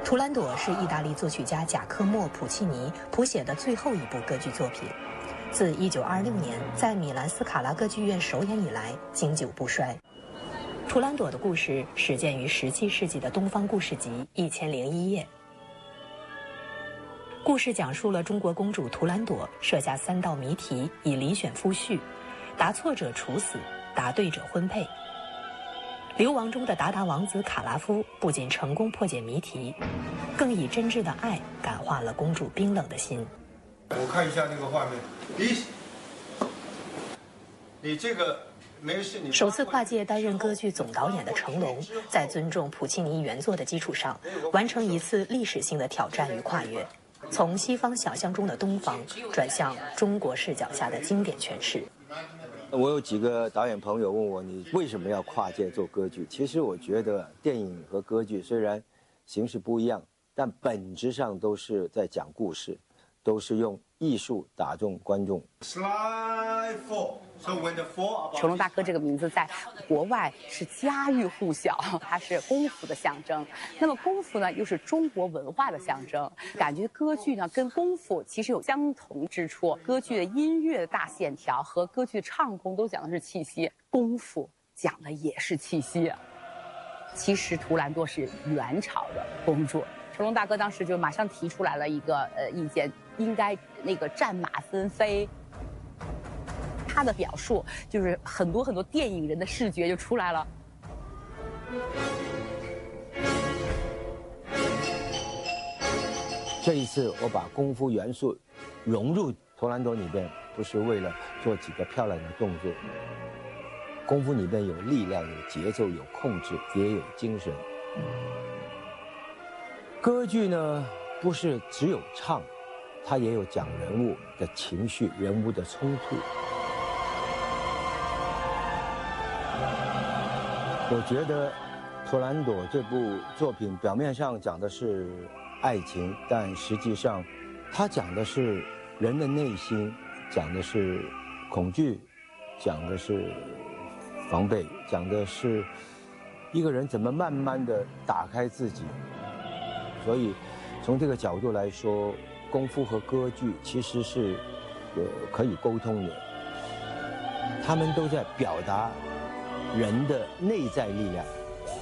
图兰朵是意大利作曲家贾科莫·普契尼谱写的最后一部歌剧作品，自1926年在米兰斯卡拉歌剧院首演以来，经久不衰。图兰朵的故事始建于17世纪的东方故事集《1001夜》。故事讲述了中国公主图兰朵设下3道谜题，以遴选夫婿，答错者处死，答对者婚配。流亡中的鞑靼王子卡拉夫不仅成功破解谜题，更以真挚的爱感化了公主冰冷的心。 我看一下那个画面，你这个没事。你首次跨界担任歌剧总导演的成龙，在尊重普契尼原作的基础上，完成一次历史性的挑战与跨越，从西方想象中的东方转向中国视角下的经典诠释。 我有几个导演朋友问我，你为什么要跨界做歌剧？其实我觉得电影和歌剧虽然形式不一样，但本质上都是在讲故事，都是用艺术打动观众。 成龙大哥这个名字在国外是家喻户晓，它是功夫的象征。那么功夫呢，又是中国文化的象征。感觉歌剧呢跟功夫其实有相同之处。歌剧的音乐的大线条和歌剧的唱功都讲的是气息，功夫讲的也是气息。其实图兰朵是元朝的公主，成龙大哥当时就马上提出来了一个意见，应该那个战马纷飞。他的表述就是很多电影人的视觉就出来了。 这一次我把功夫元素融入图兰朵里边，不是为了做几个漂亮的动作。功夫里边有力量，有节奏，有控制，也有精神。歌剧呢，不是只有唱，它也有讲人物的情绪、人物的冲突。我觉得图兰朵这部作品表面上讲的是爱情，但实际上它讲的是人的内心，讲的是恐惧，讲的是防备，讲的是一个人怎么慢慢的打开自己。所以从这个角度来说，功夫和歌剧其实是可以沟通的，他们都在表达人的内在力量。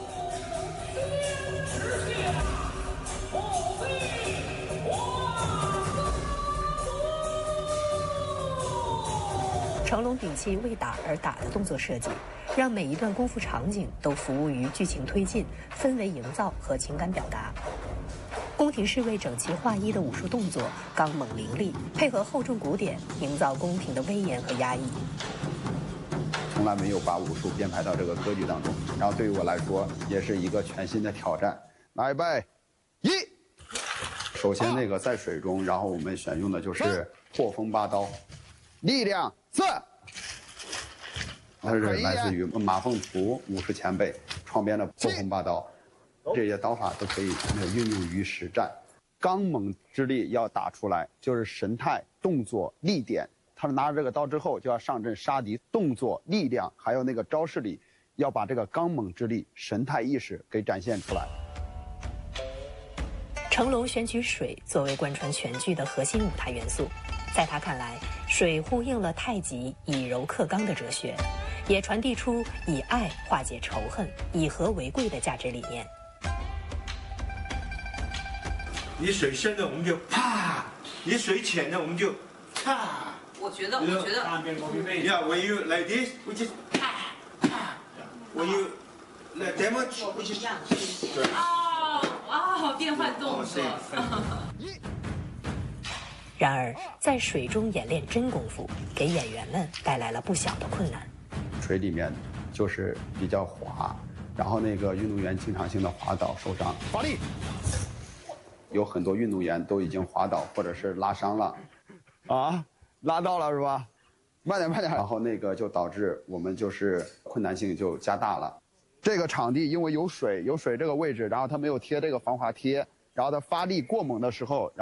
成龙摒弃为打而打的动作设计，让每一段功夫场景都服务于剧情推进、氛围营造和情感表达。宫廷侍卫整齐划一的武术动作刚猛凌厉，配合厚重鼓点，营造宫廷的威严和压抑。 从来没有把武术编排到这个歌剧当中，然后对于我来说也是一个全新的挑战。来预备，首先那个在水中，然后我们选用的就是破风八刀，力量4。它是来自于马凤图武术前辈创编的破风八刀，这些刀法都可以运用于实战。刚猛之力要打出来，就是神态、动作、力点。他拿着这个刀之后，就要上阵杀敌，动作、力量，还有那个招式里，要把这个刚猛之力、神态意识给展现出来。 成龙选取水作为贯穿全剧的核心舞台元素，在他看来，水呼应了太极以柔克刚的哲学，也传递出以爱化解仇恨、以和为贵的价值理念。 你水深的我们就啪，你水浅的我们就啪。 我觉得 Yeah, when you like this, we just when you like that much, we just 变换动作。 然而，在水中演练真功夫，给演员们带来了不小的困难。 水里面就是比较滑，然后那个运动员经常性的滑倒受伤。发力。有很多运动员都已经滑倒或者是拉伤了，拉到了是吧？慢点。然后那个就导致我们就是困难性就加大了。这个场地因为有水这个位置，然后它没有贴这个防滑贴，然后它发力过猛的时候。